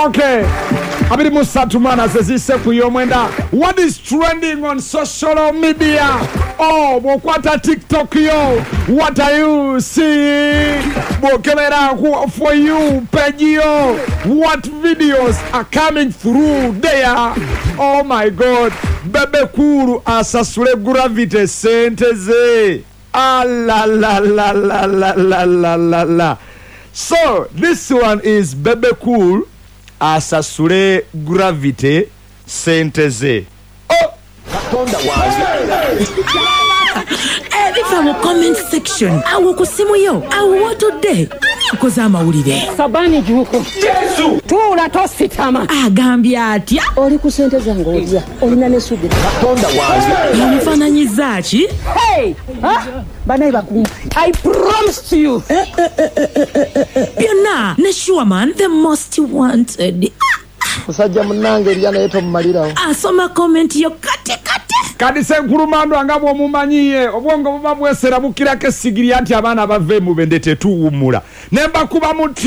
Okay. Abiri musatu mana sezise kuyomwenda. What is trending on social media? Oh, bokwata TikTok yo. What are you seeing? Bokemera for you, Pegio. What videos are coming through there? Oh my God. Bebe Kuru asasule gravity senteze. Ah la la la la la la la la la. So this one is Bebe Cool asasule gravity senteze. Oh, Biva mu comment section. Awo kusimu yo. Awo watodde. Akoza amawulire. Sabani juko. Yesu. Tuula tositama. Agambye atya. Oli ku sente zange olya. Olina ne sugi. Katonda wange. Yamufaananyiza ki? Hey! Banayi bakumpi. I promise to you. Byonna ne Shuaman the most wanted. Musajja munange erya naye tomumalirawo. Asoma comment yo kate. Kadi senkulumando angabo mumanyiye obwongo buba bwesera bukirako esigiri anti abaana bave mu bendete tuwumula. Nemba kuba muti